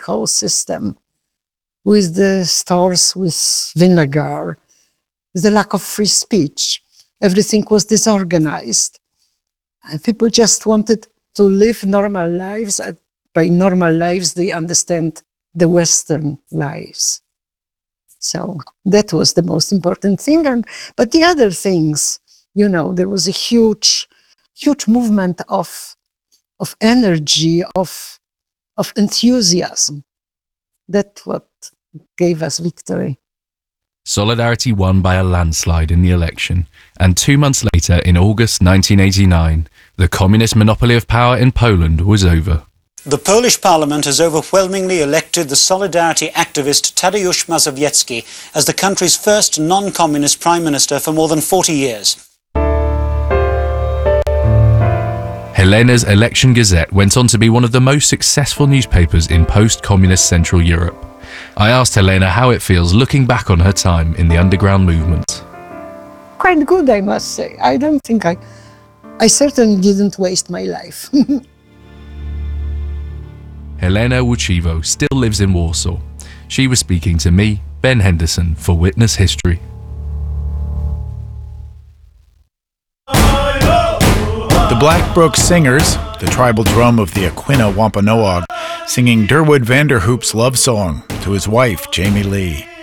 whole system, with the stores with vinegar, the lack of free speech. Everything was disorganized. And people just wanted to live normal lives. By normal lives, they understand the Western lives. So that was the most important thing. But the other things, there was a huge movement of energy, of enthusiasm. That's what gave us victory. Solidarity won by a landslide in the election, and 2 months later, in August 1989, the communist monopoly of power in Poland was over. The Polish parliament has overwhelmingly elected the Solidarity activist Tadeusz Mazowiecki as the country's first non-communist prime minister for more than 40 years. Helena's Election Gazette went on to be one of the most successful newspapers in post-communist Central Europe. I asked Helena how it feels looking back on her time in the underground movement. Quite good, I must say. I don't think I certainly didn't waste my life. Helena Łuczywo still lives in Warsaw. She was speaking to me, Ben Henderson, for Witness History. The Blackbrook Singers, the tribal drum of the Aquinnah Wampanoag, singing Durwood Vanderhoop's love song to his wife, Jamie Lee.